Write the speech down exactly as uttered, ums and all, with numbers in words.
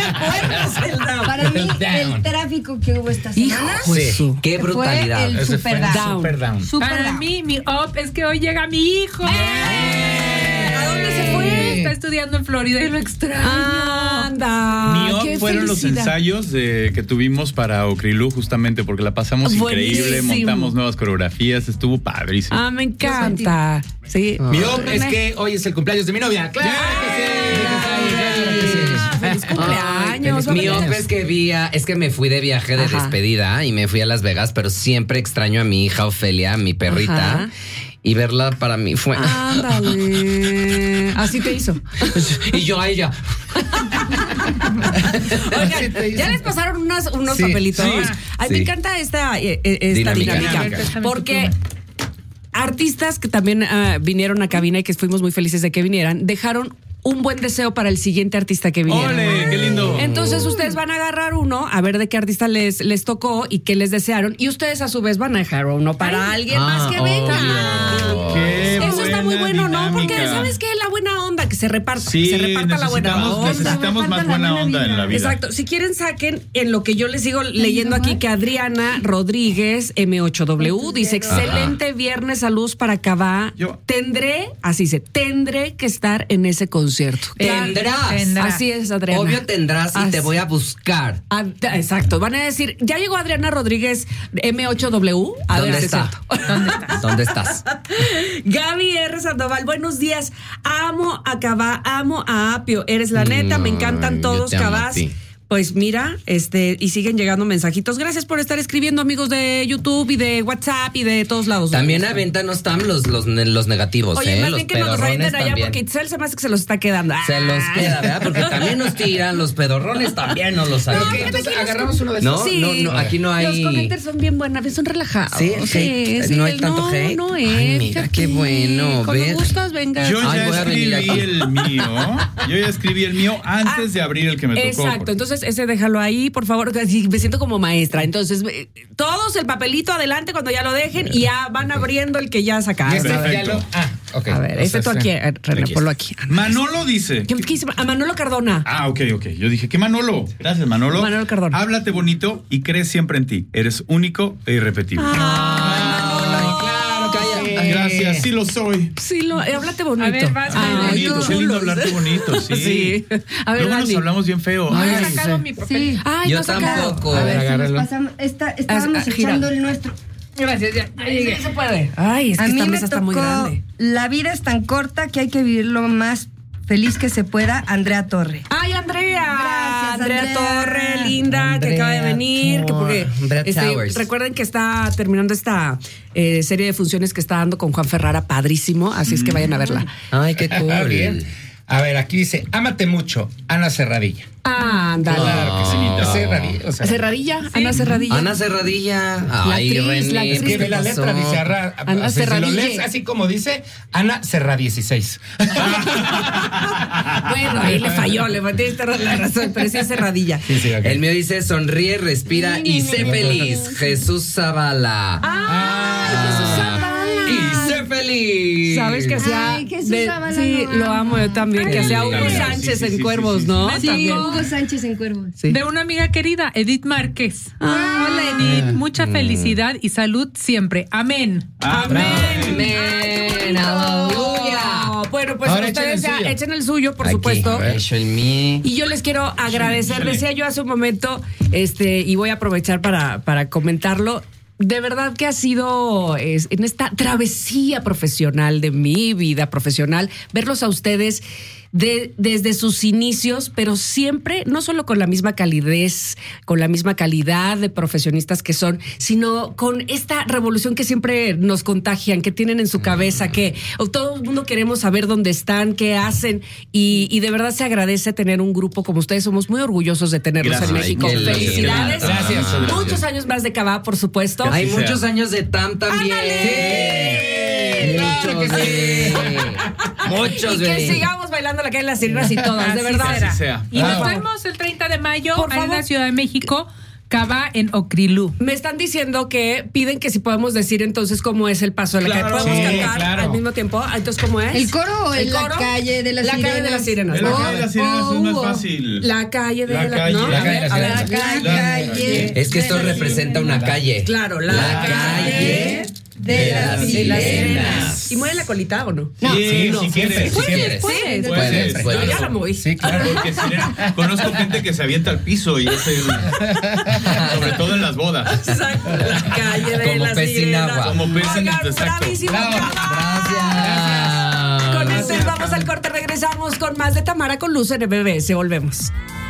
acuerdas el down? Para mí, down. el tráfico que hubo esta semana. Sí. Qué brutalidad. Fue el Ese super fue down. super down. Super Para down. mí, mi up es que hoy llega mi hijo. ¡Eh! ¿A dónde se fue? Está estudiando en Florida y lo extraño. Anda. Mi op qué fueron los felicidad. ensayos de, que tuvimos para Ocrilú, justamente porque la pasamos Buenísimo. increíble, montamos nuevas coreografías, estuvo padrísimo. Ah, me encanta. Sí. Mi op es que hoy es el cumpleaños de mi novia. ¡Claro que sí! ¡Claro que sí! Feliz cumpleaños. Mi Vamos. op es que vi a- es que me fui de viaje de Ajá. despedida y me fui a Las Vegas, pero siempre extraño a mi hija Ofelia, mi perrita. Ajá. Y verla para mí fue. Ándale. Así te hizo. Y yo a ella. Oigan, ya les pasaron unas, unos Sí, papelitos. sí, Ay, sí. me encanta esta, eh, eh, esta Dinámica. dinámica. Dinámica. Porque artistas que también ah, vinieron a cabina y que fuimos muy felices de que vinieran, dejaron un buen deseo para el siguiente artista que viniera. ¡Ole! ¡Qué lindo! Entonces ustedes van a agarrar uno, a ver de qué artista les, les tocó y qué les desearon. Y ustedes a su vez van a dejar uno para alguien Ah, más que venga. obvio. ¡Qué Eso está muy buena bueno, ¿no? Porque, dinámica! ¿sabes qué? La buena onda, que se reparta. Sí, que se reparta la buena necesitamos, onda. necesitamos más buena onda en la vida. Exacto. Si quieren, saquen en lo que yo les sigo leyendo aquí que Adriana Rodríguez, M ocho W, dice: excelente viernes a luz para Cabá. Yo- Tendré, así dice, tendré que estar en ese concierto. Tendrás. Tendrás. Así es, Adriana. Obvio tendrás y Así. te voy a buscar. Ah, exacto. Van a decir, ya llegó Adriana Rodríguez, M ocho W. A ver ¿Dónde si es está? cierto. ¿Dónde estás? Gaby R. Sandoval, buenos días. Amo a Cabá, amo a Apio. Eres la neta, me encantan Ay, todos yo te amo a Cabás. ti. Pues mira, este, y siguen llegando mensajitos. Gracias por estar escribiendo, amigos de YouTube y de WhatsApp y de todos lados. También avéntanos tam los, los, los negativos, Oye, ¿eh? más Los bien que nos los pedorrones avienten allá también. porque Itzel se me hace que se los está quedando. Se los Ah. queda, ¿verdad? Porque también nos tiran los pedorrones, también nos los ¿Pero sacan. qué? Entonces agarramos uno de esos. No, Sí. no, no, aquí no hay. Los comentarios son bien buenos, son relajados. Sí, hate. sí, No hay tanto no, hate. No es. Ay, mira, qué bueno, Cuando ¿ves? gustas, venga. Yo Ay, ya voy a venir escribí aquí. el mío. Yo ya escribí el mío antes Ah, de abrir el que me tocó. Exacto, porque- entonces ese déjalo ahí, por favor, que así me siento como maestra. Entonces, eh, todos el papelito adelante cuando ya lo dejen y ya van abriendo el que ya Y sacaron. este A ver, ya lo. Ah, ok. a ver, O este sea, tú sí. aquí, eh, René, Aquí ponlo está. aquí. Manolo dice. ¿Qué, qué hizo? A Manolo Cardona. Ah, ok, ok. Yo dije, ¿qué Manolo? Gracias, Manolo. Manolo Cardona. Háblate bonito y crees siempre en ti. Eres único e irrepetible. Ay, claro, calla. Gracias, sí lo soy. Sí, lo, eh, háblate bonito. A ver, vas, Ay, bonito, qué qué lindo chulos. hablarte bonito, sí. Sí. A ver, Luego nos Dani. hablamos bien feo. No he Ay, sacado mi papel. Sí. Ay, Yo no has sacado. tampoco. A ver, si nos agárralo. pasamos. Esta, estábamos Ah, gira. echando el nuestro. Gracias, ya, ya llegué. Sí se puede. Ay, es que A mí esta me mesa está muy tocó grande. La vida es tan corta que hay que vivir lo más feliz que se pueda. Andrea Torre. Ay, Andrea. Gracias, Andrea Andrea. Torre, linda, que acaba de venir. Que porque, Andrea este, Towers. recuerden que está terminando esta eh, serie de funciones que está dando con Juan Ferrara, padrísimo. Así es que vayan a verla. Ay, qué cool. Bien. A ver, aquí dice, ámate mucho, Ana Serradilla. Ah, ándale. Claro que sí. No. Serradilla. O sea, Cerradilla, Ana Cerradilla. Ana Cerradilla. La Ay, actriz, René. la ¿qué actriz. es que ve la pasó? letra, dice Arra, Ana o sea, si lo Serradilla. lees así como dice, Ana Serra dieciséis. Bueno, ahí le falló, le tienes toda la razón, pero sí es Cerradilla. Sí, sí, ok. El mío dice sonríe, respira Sí, y sí, sé sí. feliz. Jesús Zavala. ¡Ay, Jesús Zavala! Y sé feliz. ¿Sabes que hacía? Ay, Jesús de- Zavala, sí, lo lo amo. amo yo también, Ay, que hacía Hugo también. Sánchez Sí, sí, en sí, Cuervos, sí, sí, ¿no? Sí, También. Hugo Sánchez en Cuervos. Sí. De una amiga querida, Edith Márquez. Hola, Edith. Mucha felicidad y salud siempre. Amén. Amén. Amén. Aleluya. Bueno, pues Ahora ustedes echen el ya suyo. echen el suyo, por Aquí, supuesto. a ver, echo el mío. Y yo les quiero agradecer, decía yo hace un momento, este, y voy a aprovechar para, para comentarlo. De verdad que ha sido es, en esta travesía profesional de mi vida profesional, verlos a ustedes de, desde sus inicios, pero siempre, no solo con la misma calidez, con la misma calidad de profesionistas que son, sino con esta revolución que siempre nos contagian, que tienen en su cabeza, que todo el mundo queremos saber dónde están, qué hacen, y, y de verdad se agradece tener un grupo como ustedes. Somos muy orgullosos de tenerlos Gracias. en México. Ay, qué Felicidades. Gracias. Muchos años más de Cabá, por supuesto. Hay sea. muchos años de Tam también. Sí, claro que Muchos, sí. bebé. Muchos, Y que bebé. sigamos bailando la calle de las sirenas y todas, de Así verdad. será. Así sea. Y nos Bravo. vemos el treinta de mayo Por en favor. la Ciudad de México Cava en Ocrilú. Me están diciendo que piden que si podemos decir entonces cómo es el paso de la Claro, calle. ¿Podemos sí, cantar claro. al mismo tiempo? Entonces, ¿cómo es? ¿El coro o en la calle de las La sirenas? calle de las sirenas. En la ¿no? calle de las sirenas es más Oh, oh. fácil. La calle de La la, calle. ¿no? La A calle de ver, las a ver, sirenas. aquí. La calle. Es que esto de las representa una calle. Claro, la, La calle de las de las sirenas. sirenas. ¿Y mueve la colita o no? Sí, Sí, si quieres. Si quieres. Puedes. Puedes, Puedes. puedes. Ya la moví. Sí, claro. Porque sirena- conozco gente que se avienta al piso y hace el- sobre todo en las bodas. Exacto, la calle de Como las pez sin sirenas. agua. Como pez en- Oigan, exacto. bravísimo, Bravo. Cava. Con Gracias. esto vamos al corte, regresamos con más de Tamara con Luz en M B S. Volvemos.